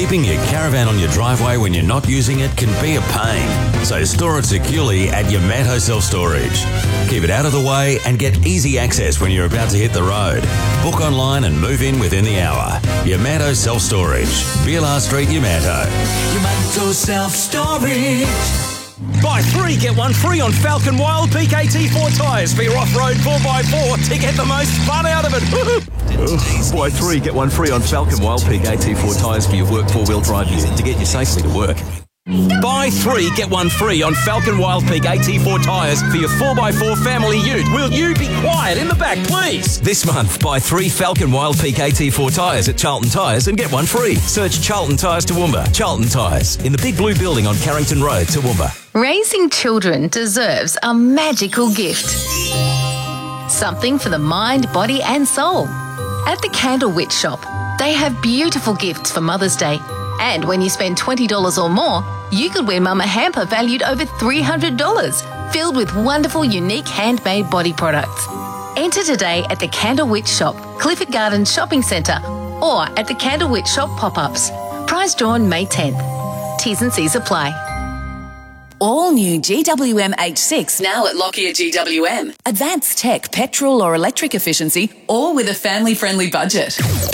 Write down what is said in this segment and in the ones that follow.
Keeping your caravan on your driveway when you're not using it can be a pain. So store it securely at Yamato Self-Storage. Keep it out of the way and get easy access when you're about to hit the road. Book online and move in within the hour. Yamato Self-Storage. BLR Street, Yamato. Yamato Self-Storage. Buy 3, get 1 free on Falcon Wild Peak AT4 tyres for your off-road 4x4 to get the most fun out of it. Buy 3, get 1 free on Falcon Wild Peak AT4 tyres for your work 4-wheel drive unit to get you safely to work. Buy 3, get 1 free on Falcon Wild Peak AT4 tyres for your 4x4 family ute. Will you be quiet in the back, please? This month, buy 3 Falcon Wild Peak AT4 tyres at Charlton Tyres and get 1 free. Search Charlton Tyres Toowoomba. Charlton Tyres, in the big blue building on Carrington Road, Toowoomba. Raising children deserves a magical gift. Something for the mind, body and soul. At the Candlewitch Shop, they have beautiful gifts for Mother's Day. And when you spend $20 or more, you could win Mum a hamper valued over $300, filled with wonderful, unique handmade body products. Enter today at the Candlewitch Shop, Clifford Gardens Shopping Centre, or at the Candlewitch Shop pop-ups. Prize drawn May 10th. T's and C's apply. All new GWM H6 now at Lockyer GWM. Advanced tech, petrol or electric efficiency, all with a family-friendly budget.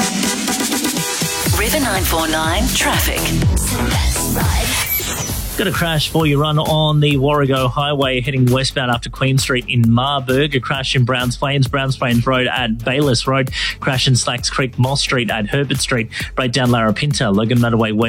River 949 traffic. Got a crash for you run on the Warrego Highway heading westbound after Queen Street in Marburg. A crash in Browns Plains Road at Bayliss Road. Crash in Slacks Creek, Moss Street at Herbert Street. Breakdown Larapinta, Logan Motorway West.